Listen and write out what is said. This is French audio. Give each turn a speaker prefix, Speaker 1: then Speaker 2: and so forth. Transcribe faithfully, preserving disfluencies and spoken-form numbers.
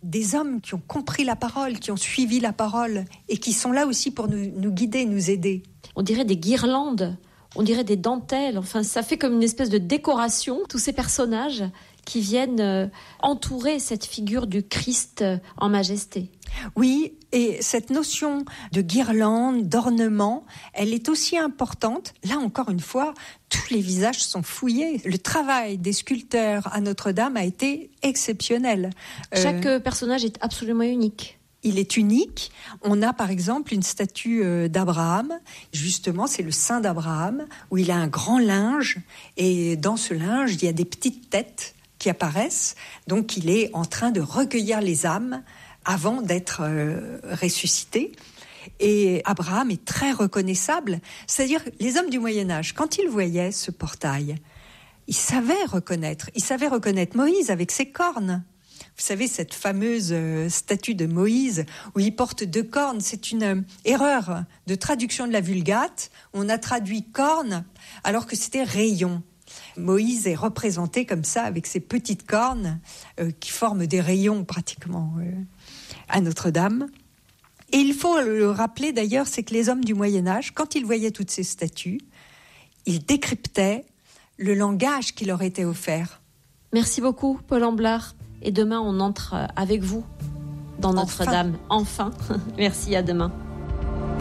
Speaker 1: des hommes qui ont compris la parole, qui ont suivi la parole et qui sont là aussi pour nous, nous guider, nous aider.
Speaker 2: On dirait des guirlandes, on dirait des dentelles, enfin ça fait comme une espèce de décoration, tous ces personnages qui viennent entourer cette figure du Christ en majesté.
Speaker 1: Oui, et cette notion de guirlande, d'ornement, elle est aussi importante. Là, encore une fois, tous les visages sont fouillés. Le travail des sculpteurs à Notre-Dame a été exceptionnel.
Speaker 2: Chaque
Speaker 1: euh,
Speaker 2: personnage est absolument unique.
Speaker 1: Il est unique. On a par exemple une statue d'Abraham. Justement, c'est le sein d'Abraham, où il a un grand linge. Et dans ce linge, il y a des petites têtes qui apparaissent. Donc, il est en train de recueillir les âmes avant d'être euh, ressuscité. Et Abraham est très reconnaissable. C'est-à-dire, les hommes du Moyen-Âge, quand ils voyaient ce portail, ils savaient reconnaître. Ils savaient reconnaître Moïse avec ses cornes. Vous savez, cette fameuse euh, statue de Moïse où il porte deux cornes, c'est une euh, erreur de traduction de la Vulgate. On a traduit cornes alors que c'était rayon. Moïse est représenté comme ça avec ses petites cornes euh, qui forment des rayons pratiquement euh, à Notre-Dame. Et il faut le rappeler d'ailleurs, c'est que les hommes du Moyen-Âge, quand ils voyaient toutes ces statues, ils décryptaient le langage qui leur était offert.
Speaker 2: Merci beaucoup, Paul Amblard. Et demain, on entre avec vous dans Notre-Dame. Enfin. Merci, à demain.